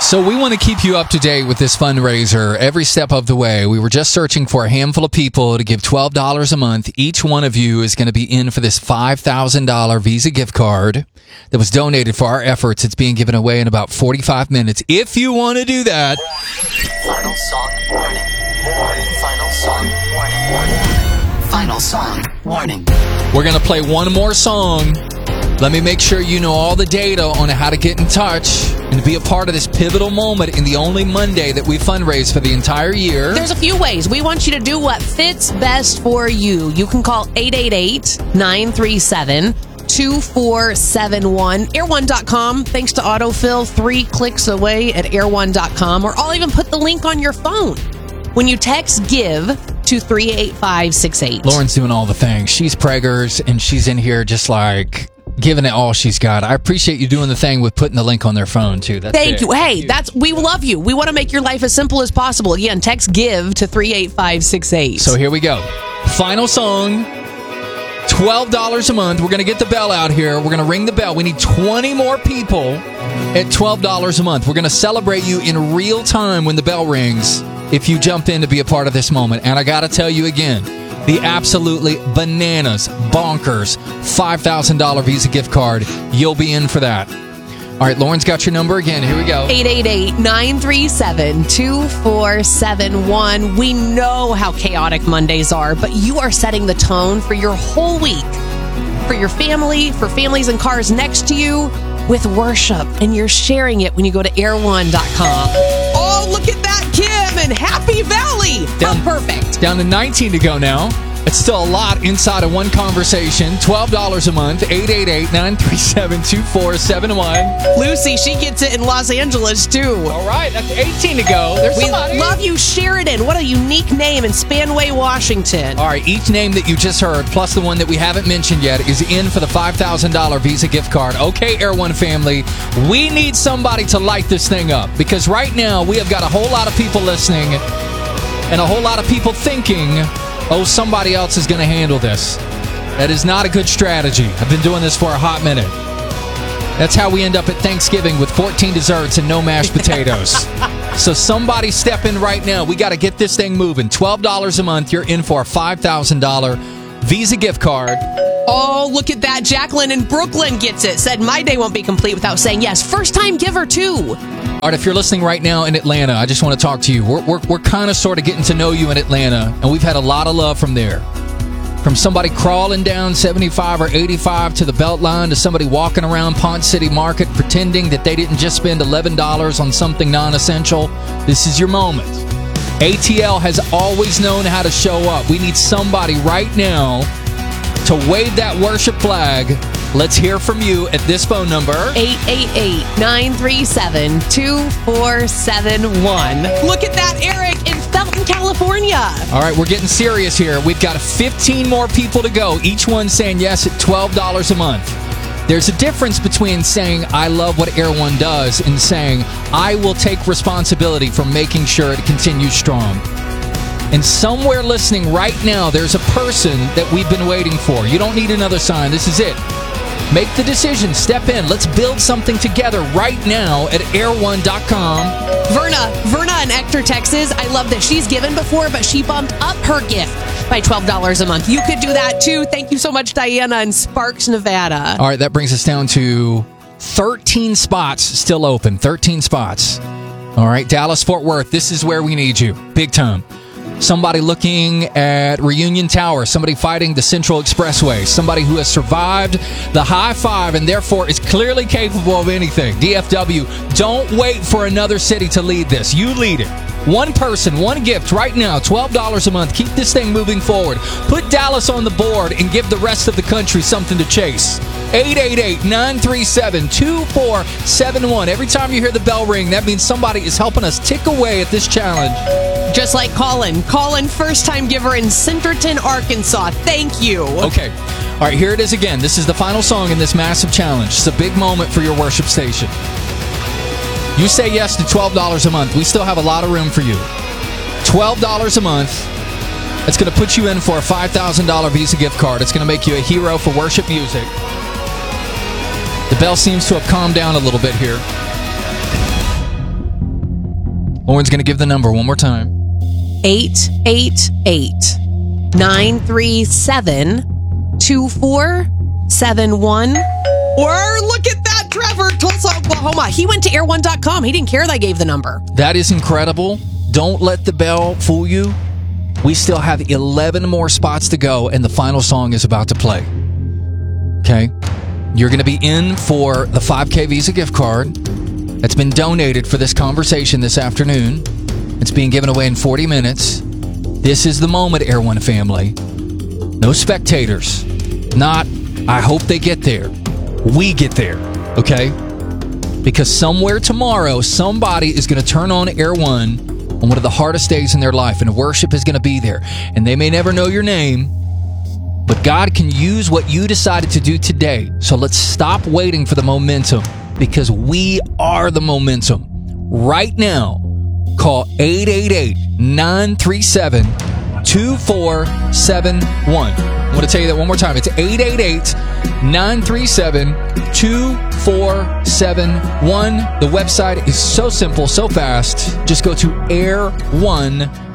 So we want to keep you up to date with this fundraiser every step of the way. We were just searching for a handful of people to give $12 a month. Each one of you is going to be in for this $5,000 Visa gift card that was donated for our efforts. It's being given away in about 45 minutes. If you want to do that. Final song warning. Final song warning. Final song warning. We're going to play one more song. Let me make sure you know all the data on how to get in touch and be a part of this pivotal moment in the only Monday that we fundraise for the entire year. There's a few ways. We want you to do what fits best for you. You can call 888-937-2471. Air1.com. Thanks to autofill, 3 clicks away at air1.com. Or I'll even put the link on your phone when you text GIVE to 38568. Lauren's doing all the things. She's preggers, and she's in here just like giving it all she's got. I appreciate you doing the thing with putting the link on their phone, too. Thank you. Hey, we love you. We want to make your life as simple as possible. Again, text GIVE to 38568. So here we go. Final song, $12 a month. We're going to get the bell out here. We're going to ring the bell. We need 20 more people at $12 a month. We're going to celebrate you in real time when the bell rings if you jump in to be a part of this moment. And I got to tell you again, the absolutely bananas, bonkers, $5,000 Visa gift card. You'll be in for that. All right, Lauren's got your number again. Here we go. 888-937-2471. We know how chaotic Mondays are, but you are setting the tone for your whole week, for your family, for families and cars next to you with worship, and you're sharing it when you go to air1.com. Oh, look at that, Kim, and Happy Valley. How perfect. Down to 19 to go now. It's still a lot inside of one conversation. $12 a month, 888-937-2471. Lucy, she gets it in Los Angeles, too. All right, that's 18 to go. There's somebody. We love you, Sheridan. What a unique name in Spanway, Washington. All right, each name that you just heard, plus the one that we haven't mentioned yet, is in for the $5,000 Visa gift card. Okay, Air One family, we need somebody to light this thing up, because right now we have got a whole lot of people listening and a whole lot of people thinking, oh, somebody else is going to handle this. That is not a good strategy. I've been doing this for a hot minute. That's how we end up at Thanksgiving with 14 desserts and no mashed potatoes. So somebody step in right now. We got to get this thing moving. $12 a month. You're in for a $5,000 Visa gift card. Oh, look at that. Jacqueline in Brooklyn gets it. Said, my day won't be complete without saying yes. First-time giver, too. All right, if you're listening right now in Atlanta, I just want to talk to you. We're kind of sort of getting to know you in Atlanta, and we've had a lot of love from there. From somebody crawling down 75 or 85 to the Beltline to somebody walking around Ponce City Market pretending that they didn't just spend $11 on something non-essential. This is your moment. ATL has always known how to show up. We need somebody right now to wave that worship flag. Let's hear from you at this phone number. 888-937-2471. Look at that, Eric in Felton, California. All right, we're getting serious here. We've got 15 more people to go, each one saying yes at $12 a month. There's a difference between saying, I love what Air One does, and saying, I will take responsibility for making sure it continues strong. And somewhere listening right now, there's a person that we've been waiting for. You don't need another sign. This is it. Make the decision. Step in. Let's build something together right now at air1.com. Verna in Ector, Texas. I love that she's given before, but she bumped up her gift by $12 a month. You could do that, too. Thank you so much, Diana in Sparks, Nevada. All right, that brings us down to 13 spots still open. 13 spots. All right, Dallas, Fort Worth, this is where we need you. Big time. Somebody looking at Reunion Tower, somebody fighting the Central Expressway, somebody who has survived the high five and therefore is clearly capable of anything. DFW, don't wait for another city to lead this. You lead it. One person, one gift right now, $12 a month. Keep this thing moving forward. Put Dallas on the board and give the rest of the country something to chase. 888-937-2471. Every time you hear the bell ring, that means somebody is helping us tick away at this challenge. Just like Colin. Colin, first-time giver in Centerton, Arkansas. Thank you. Okay. All right, here it is again. This is the final song in this massive challenge. It's a big moment for your worship station. You say yes to $12 a month. We still have a lot of room for you. $12 a month. It's going to put you in for a $5,000 Visa gift card. It's going to make you a hero for worship music. The bell seems to have calmed down a little bit here. Lauren's going to give the number one more time. 888-937-2471. Or look at that, Trevor, Tulsa, Oklahoma. He went to air1.com. He didn't care that I gave the number. That is incredible. Don't let the bell fool you. We still have 11 more spots to go, and the final song is about to play. Okay? You're going to be in for the 5K Visa gift card that's been donated for this conversation this afternoon. It's being given away in 40 minutes. This is the moment, Air One family. No spectators. Not, I hope they get there. We get there, okay? Because somewhere tomorrow, somebody is going to turn on Air One on one of the hardest days in their life, and worship is going to be there. And they may never know your name, but God can use what you decided to do today. So let's stop waiting for the momentum, because we are the momentum. Right now, call 888-937-2471. I want to tell you that one more time. It's 888-937-2471. The website is so simple, so fast. Just go to air1.com.